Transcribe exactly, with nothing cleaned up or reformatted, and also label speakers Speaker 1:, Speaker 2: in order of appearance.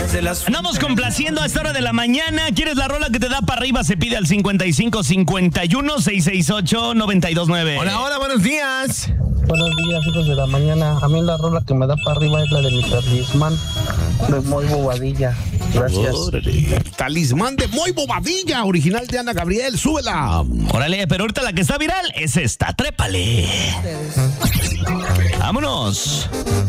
Speaker 1: Andamos complaciendo a esta hora de la mañana. ¿Quieres la rola que te da para arriba? Se pide al cincuenta y cinco cincuenta y uno seiscientos sesenta y ocho noventa y dos nueve.
Speaker 2: Hola, hola, buenos días.
Speaker 3: Buenos días, hijos de la mañana. A mí la rola que me da para arriba es la de mi talismán de Muy Bobadilla. Gracias.
Speaker 2: Órale. Talismán de Muy Bobadilla, original de Ana Gabriel. Súbela.
Speaker 1: Órale, pero ahorita la que está viral es esta. Trépale. Vámonos.